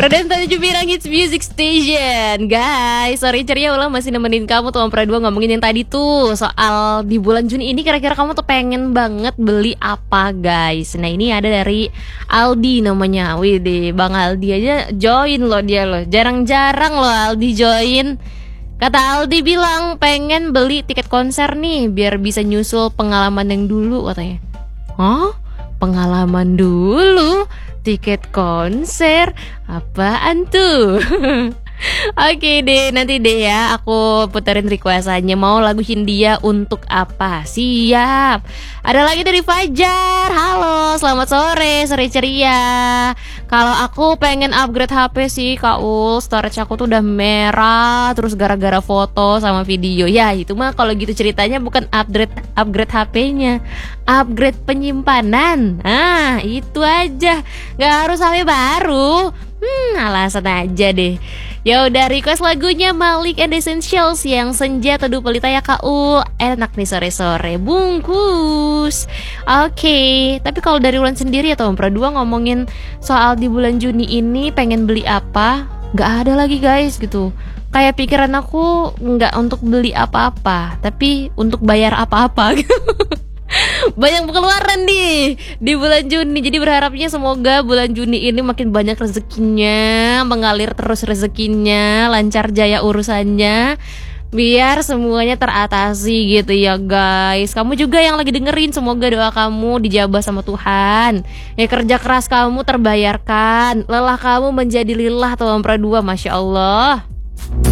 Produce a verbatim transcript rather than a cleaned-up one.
Perdana tujuh Birang Hits Music Station. Guys, sorry ceria ulang masih nemenin kamu tuh Ompra dua ngomongin yang tadi tuh soal di bulan Juni ini kira-kira kamu tuh pengen banget beli apa guys. Nah ini ada dari Aldi namanya. Wih deh, Bang Aldi aja join loh dia loh. Jarang-jarang loh Aldi join. Kata Aldi bilang pengen beli tiket konser nih biar bisa nyusul pengalaman yang dulu katanya. Hah? Pengalaman dulu? Tiket konser? Apaan tuh? Oke deh, nanti deh ya aku puterin requestannya. Mau lagu Hindia untuk apa? Siap. Ada lagi dari Fajar. Halo, selamat sore, sore ceria. Kalau aku pengen upgrade H P sih Kak Ul. Storage aku tuh udah merah terus gara-gara foto sama video. Ya itu mah kalau gitu ceritanya bukan upgrade upgrade H P-nya, upgrade penyimpanan. Ah itu aja, gak harus H P baru. Hmm alasan aja deh. Ya udah, request lagunya Malik and Essentials yang Senja Teduh Pelita ya Kak Ul. Enak nih sore-sore bungkus. Oke, okay. Tapi kalau dari Wulan sendiri atau Ompra dua ngomongin soal di bulan Juni ini pengen beli apa, gak ada lagi guys gitu. Kayak pikiran aku gak untuk beli apa-apa, tapi untuk bayar apa-apa gitu. Banyak pengeluaran nih di bulan Juni. Jadi berharapnya semoga bulan Juni ini makin banyak rezekinya, mengalir terus rezekinya, lancar jaya urusannya, biar semuanya teratasi gitu ya guys. Kamu juga yang lagi dengerin, semoga doa kamu dijabah sama Tuhan. Ya kerja keras kamu terbayarkan, lelah kamu menjadi lillah tuh Ompra dua, Masya Allah.